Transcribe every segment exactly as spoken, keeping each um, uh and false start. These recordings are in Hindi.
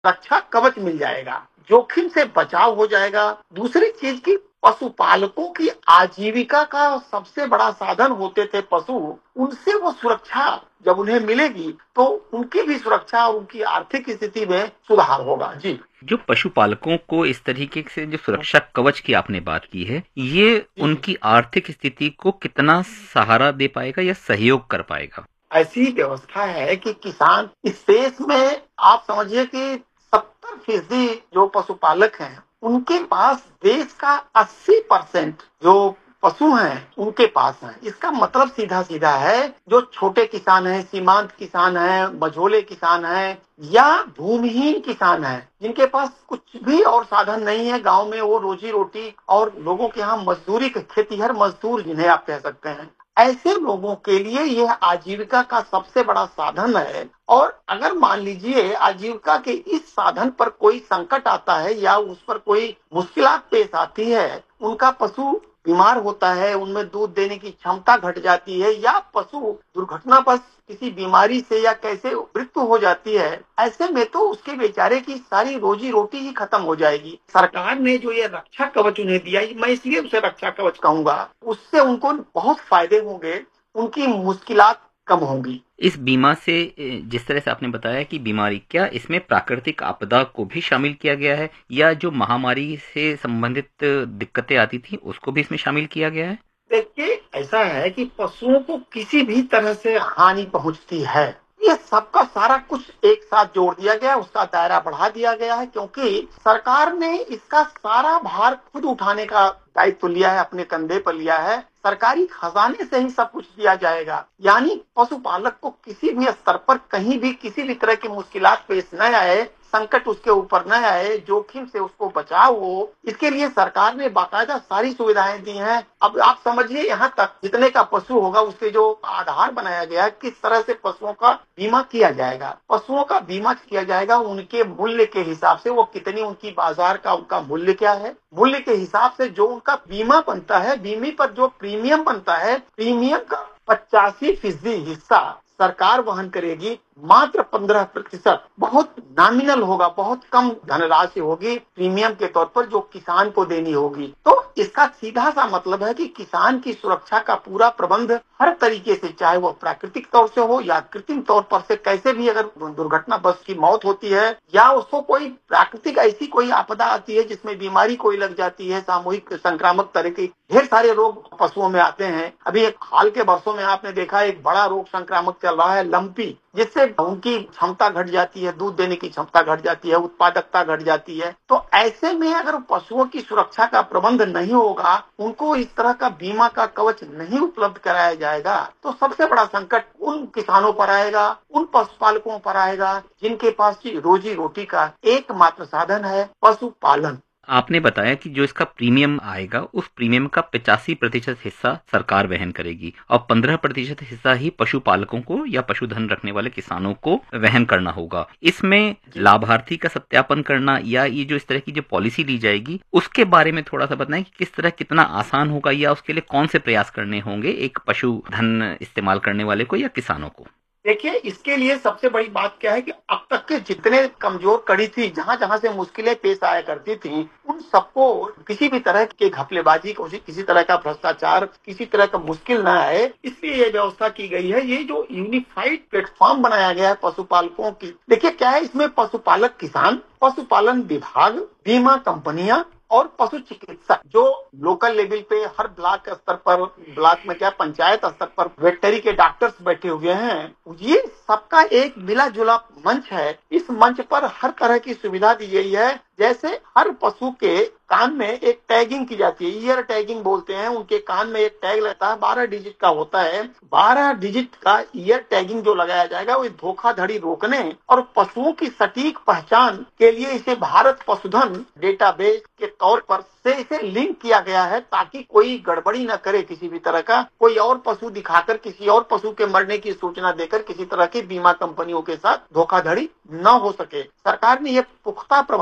रक्षा कवच मिल जाएगा, जोखिम से बचाव हो जाएगा। दूसरी चीज की पशुपालकों की आजीविका का सबसे बड़ा साधन होते थे पशु, उनसे वो सुरक्षा जब उन्हें मिलेगी तो उनकी भी सुरक्षा और उनकी आर्थिक स्थिति में सुधार होगा। जी, जो पशुपालकों को इस तरीके से जो सुरक्षा कवच की आपने बात की है, ये जी, जी। उनकी आर्थिक स्थिति को कितना सहारा दे पाएगा या सहयोग कर पाएगा? ऐसी व्यवस्था है कि किसान इस देश में आप समझिए कि सत्तर फीसदी जो पशुपालक हैं उनके पास देश का अस्सी परसेंट जो पशु हैं उनके पास हैं। इसका मतलब सीधा सीधा है, जो छोटे किसान हैं, सीमांत किसान हैं, मझोले किसान हैं या भूमिहीन किसान हैं, जिनके पास कुछ भी और साधन नहीं है, गांव में वो रोजी रोटी और लोगों के यहाँ मजदूरी, खेतीहर मजदूर जिन्हें आप कह सकते हैं, ऐसे लोगों के लिए यह आजीविका का सबसे बड़ा साधन है। और अगर मान लीजिए आजीविका के इस साधन पर कोई संकट आता है या उस पर कोई मुश्किलात पेश आती है, उनका पशु बीमार होता है, उनमें दूध देने की क्षमता घट जाती है या पशु दुर्घटनावश किसी बीमारी से या कैसे मृत्यु हो जाती है, ऐसे में तो उसके बेचारे की सारी रोजी रोटी ही खत्म हो जाएगी। सरकार ने जो ये रक्षा कवच उन्हें दिया, मैं इसलिए उसे रक्षा कवच कहूंगा, उससे उनको बहुत फायदे होंगे, उनकी मुश्किलात कम होंगी। इस बीमा से जिस तरह से आपने बताया कि बीमारी, क्या इसमें प्राकृतिक आपदा को भी शामिल किया गया है या जो महामारी से संबंधित दिक्कतें आती थी उसको भी इसमें शामिल किया गया है? देखिए, ऐसा है कि पशुओं को किसी भी तरह से हानि पहुंचती है, ये सबका सारा कुछ एक साथ जोड़ दिया गया, उसका दायरा बढ़ा दिया गया है, क्योंकि सरकार ने इसका सारा भार खुद उठाने का दायित्व लिया है, अपने कंधे पर लिया है। सरकारी खजाने से ही सब कुछ दिया जाएगा, यानी पशुपालक को किसी भी स्तर पर कहीं भी किसी भी तरह की मुश्किलात पेश न आए, संकट उसके ऊपर न आए, जोखिम से उसको बचाव हो, इसके लिए सरकार ने बाकायदा सारी सुविधाएं दी हैं। अब आप समझिए, यहाँ तक जितने का पशु होगा उसके जो आधार बनाया गया है, किस तरह से पशुओं का बीमा किया जाएगा। पशुओं का बीमा किया जाएगा उनके मूल्य के हिसाब से, वो कितनी उनकी बाजार का उनका मूल्य क्या है, मूल्य के हिसाब से जो उनका बीमा बनता है, बीमे पर जो प्रीमियम बनता है, प्रीमियम का पचासी फीसदी हिस्सा सरकार वहन करेगी। मात्र पंद्रह प्रतिशत बहुत नॉमिनल होगा, बहुत कम धनराशि होगी प्रीमियम के तौर पर जो किसान को देनी होगी। तो इसका सीधा सा मतलब है कि किसान की सुरक्षा का पूरा प्रबंध हर तरीके से, चाहे वो प्राकृतिक तौर से हो या कृत्रिम तौर पर से, कैसे भी अगर दुर्घटना बस की मौत होती है या उसको कोई प्राकृतिक ऐसी कोई आपदा आती है जिसमें बीमारी कोई लग जाती है, सामूहिक संक्रामक तरह की ढेर सारे रोग पशुओं में आते हैं। अभी एक हाल के वर्षों में आपने देखा एक बड़ा रोग संक्रामक चल रहा है, लंपी, जिससे उनकी क्षमता घट जाती है, दूध देने की क्षमता घट जाती है, उत्पादकता घट जाती है। तो ऐसे में अगर पशुओं की सुरक्षा का प्रबंध नहीं होगा, उनको इस तरह का बीमा का कवच नहीं उपलब्ध कराया जाएगा, तो सबसे बड़ा संकट उन किसानों पर आएगा, उन पशुपालकों पर आएगा जिनके पास रोजी रोटी का एकमात्र साधन है पशुपालन। आपने बताया कि जो इसका प्रीमियम आएगा उस प्रीमियम का पचासी प्रतिशत हिस्सा सरकार वहन करेगी और पंद्रह प्रतिशत हिस्सा ही पशुपालकों को या पशुधन रखने वाले किसानों को वहन करना होगा। इसमें लाभार्थी का सत्यापन करना या ये जो इस तरह की जो पॉलिसी ली जाएगी उसके बारे में थोड़ा सा बताएं कि किस तरह, कितना आसान होगा या उसके लिए कौन से प्रयास करने होंगे एक पशुधन इस्तेमाल करने वाले को या किसानों को? देखिए, इसके लिए सबसे बड़ी बात क्या है कि अब तक के जितने कमजोर कड़ी थी, जहां जहां से मुश्किलें पेश आया करती थी, उन सबको किसी भी तरह के घपलेबाजी, किसी तरह का भ्रष्टाचार, किसी तरह का मुश्किल न आए, इसलिए ये व्यवस्था की गई है। ये जो यूनिफाइड प्लेटफॉर्म बनाया गया है पशुपालकों की, देखिए क्या है, इसमें पशुपालक किसान, पशुपालन विभाग, बीमा कंपनियां और पशु चिकित्सक, जो लोकल लेवल पे हर ब्लॉक स्तर पर, ब्लॉक में क्या पंचायत स्तर पर वेटनरी के डॉक्टर्स बैठे हुए हैं, ये सबका एक मिला जुला मंच है। इस मंच पर हर तरह की सुविधा दी गई है। जैसे हर पशु के कान में एक टैगिंग की जाती है, ईयर टैगिंग बोलते हैं, उनके कान में एक टैग लगता है, बारह डिजिट का होता है। बारह डिजिट का ईयर टैगिंग जो लगाया जाएगा वो धोखाधड़ी रोकने और पशुओं की सटीक पहचान के लिए इसे भारत पशुधन डेटाबेस के तौर पर से इसे लिंक किया गया है, ताकि कोई गड़बड़ी न करे किसी भी तरह का, कोई और पशु दिखाकर किसी और पशु के मरने की सूचना देकर किसी तरह की बीमा कंपनियों के साथ धोखाधड़ी न हो सके। सरकार ने यह पुख्ता प्रबंध किया है।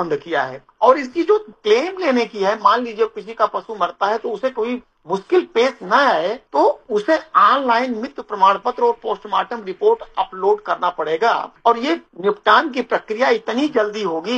है। और इसकी जो क्लेम लेने की है, मान लीजिए किसी का पशु मरता है तो उसे कोई मुश्किल पेश न आए तो उसे ऑनलाइन मृत्यु प्रमाण पत्र और पोस्टमार्टम रिपोर्ट अपलोड करना पड़ेगा और ये निपटान की प्रक्रिया इतनी जल्दी होगी